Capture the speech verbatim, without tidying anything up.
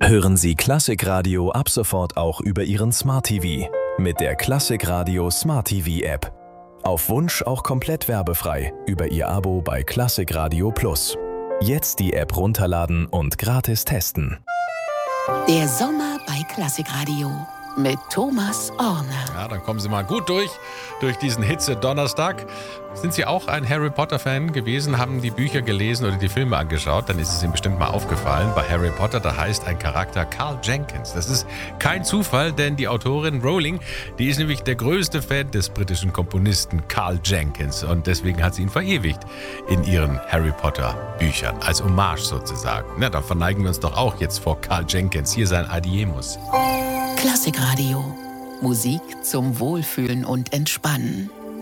Hören Sie Klassikradio ab sofort auch über Ihren Smart T V mit der Klassikradio Smart T V App. Auf Wunsch auch komplett werbefrei über Ihr Abo bei Klassikradio Plus. Jetzt die App runterladen und gratis testen. Der Sommer bei Klassikradio mit Thomas Orne. Ja, dann kommen Sie mal gut durch, durch diesen Hitze-Donnerstag. Sind Sie auch ein Harry Potter-Fan gewesen, haben die Bücher gelesen oder die Filme angeschaut, dann ist es Ihnen bestimmt mal aufgefallen. Bei Harry Potter, da heißt ein Charakter Karl Jenkins. Das ist kein Zufall, denn die Autorin Rowling, die ist nämlich der größte Fan des britischen Komponisten Karl Jenkins. Und deswegen hat sie ihn verewigt in ihren Harry Potter-Büchern, als Hommage sozusagen. Na, dann verneigen wir uns doch auch jetzt vor Karl Jenkins. Hier sein Adiemus. Klassikradio. Musik zum Wohlfühlen und Entspannen.